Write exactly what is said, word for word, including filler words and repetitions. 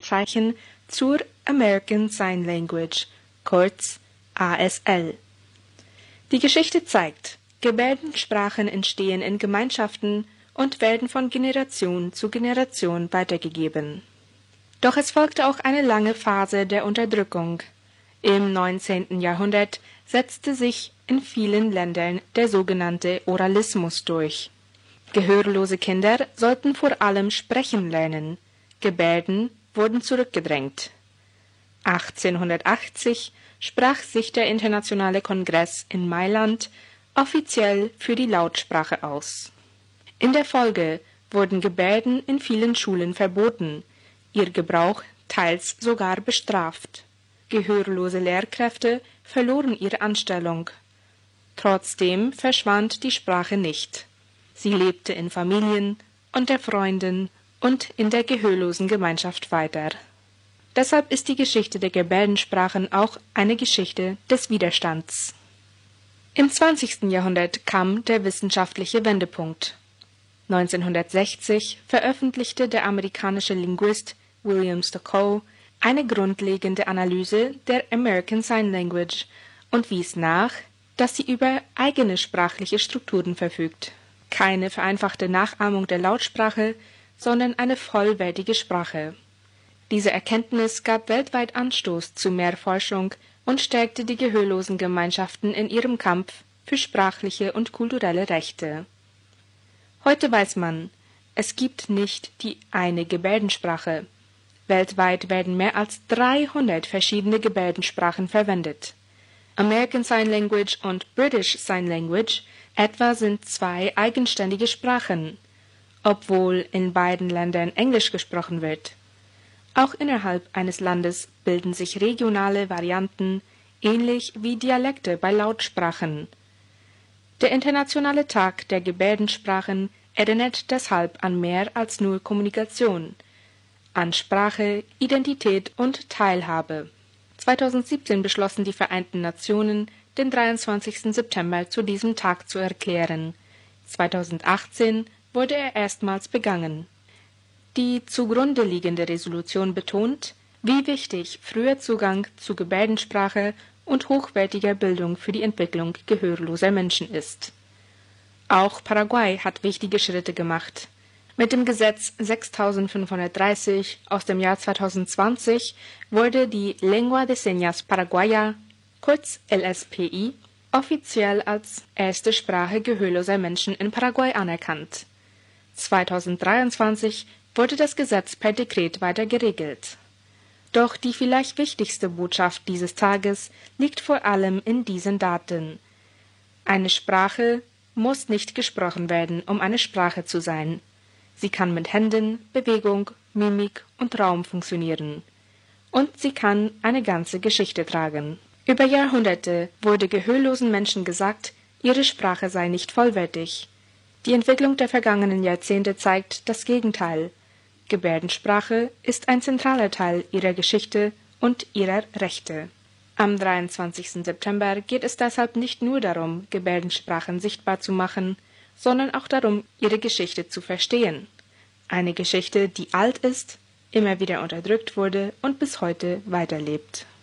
Vorzeichen zur American Sign Language, kurz A S L. Die Geschichte zeigt, Gebärdensprachen entstehen in Gemeinschaften und werden von Generation zu Generation weitergegeben. Doch es folgte auch eine lange Phase der Unterdrückung. Im neunzehnten Jahrhundert setzte sich in vielen Ländern der sogenannte Oralismus durch. Gehörlose Kinder sollten vor allem sprechen lernen, Gebärden wurden zurückgedrängt. achtzehnhundertachtzig sprach sich der Internationale Kongress in Mailand offiziell für die Lautsprache aus. In der Folge wurden Gebärden in vielen Schulen verboten, ihr Gebrauch teils sogar bestraft. Gehörlose Lehrkräfte verloren ihre Anstellung. Trotzdem verschwand die Sprache nicht. Sie lebte in Familien, unter Freunden und in der gehörlosen Gemeinschaft weiter. Deshalb ist die Geschichte der Gebärdensprachen auch eine Geschichte des Widerstands. Im zwanzigsten Jahrhundert kam der wissenschaftliche Wendepunkt. neunzehnhundertsechzig veröffentlichte der amerikanische Linguist William Stokoe eine grundlegende Analyse der American Sign Language und wies nach, dass sie über eigene sprachliche Strukturen verfügt. Keine vereinfachte Nachahmung der Lautsprache, sondern eine vollwertige Sprache. Diese Erkenntnis gab weltweit Anstoß zu mehr Forschung und stärkte die gehörlosen Gemeinschaften in ihrem Kampf für sprachliche und kulturelle Rechte. Heute weiß man, es gibt nicht die eine Gebärdensprache. Weltweit werden mehr als dreihundert verschiedene Gebärdensprachen verwendet. American Sign Language und British Sign Language etwa sind zwei eigenständige Sprachen, obwohl in beiden Ländern Englisch gesprochen wird. Auch innerhalb eines Landes bilden sich regionale Varianten, ähnlich wie Dialekte bei Lautsprachen. Der Internationale Tag der Gebärdensprachen erinnert deshalb an mehr als nur Kommunikation, an Sprache, Identität und Teilhabe. zweitausendsiebzehn beschlossen die Vereinten Nationen, den dreiundzwanzigsten September zu diesem Tag zu erklären. zweitausendachtzehn wurde er erstmals begangen. Die zugrunde liegende Resolution betont, wie wichtig früher Zugang zu Gebärdensprache und hochwertiger Bildung für die Entwicklung gehörloser Menschen ist. Auch Paraguay hat wichtige Schritte gemacht. Mit dem Gesetz sechstausendfünfhundertdreißig aus dem Jahr zweitausendzwanzig wurde die Lengua de Señas Paraguaya, kurz L S P I, offiziell als erste Sprache gehörloser Menschen in Paraguay anerkannt. zweitausenddreiundzwanzig wurde das Gesetz per Dekret weiter geregelt. Doch die vielleicht wichtigste Botschaft dieses Tages liegt vor allem in diesen Daten. Eine Sprache muss nicht gesprochen werden, um eine Sprache zu sein. Sie kann mit Händen, Bewegung, Mimik und Raum funktionieren. Und sie kann eine ganze Geschichte tragen. Über Jahrhunderte wurde gehörlosen Menschen gesagt, ihre Sprache sei nicht vollwertig. Die Entwicklung der vergangenen Jahrzehnte zeigt das Gegenteil. Gebärdensprache ist ein zentraler Teil ihrer Geschichte und ihrer Rechte. Am dreiundzwanzigsten September geht es deshalb nicht nur darum, Gebärdensprachen sichtbar zu machen, sondern auch darum, ihre Geschichte zu verstehen. Eine Geschichte, die alt ist, immer wieder unterdrückt wurde und bis heute weiterlebt.